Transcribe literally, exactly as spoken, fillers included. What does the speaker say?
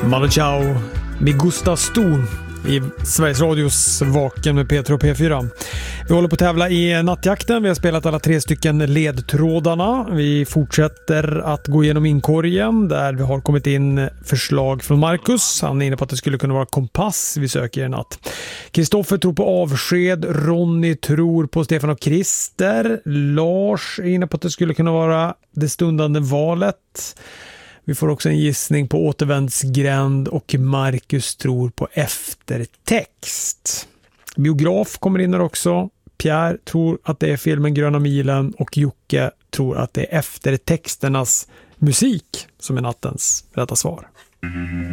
Manu Chao med Gustav Ston i Sveriges Radios Vaken med P tre och P fyra. Vi håller på att tävla i nattjakten. Vi har spelat alla tre stycken ledtrådarna. Vi fortsätter att gå igenom inkorgen där vi har kommit in förslag från Marcus. Han är inne på att det skulle kunna vara kompass vi söker i natt. Kristoffer tror på avsked. Ronny tror på Stefan och Christer. Lars är inne på att det skulle kunna vara det stundande valet. Vi får också en gissning på återvändsgränd och Marcus tror på eftertext. Biograf kommer in där också. Pierre tror att det är filmen Gröna milen och Jocke tror att det är eftertexternas musik som är nattens rätta svar.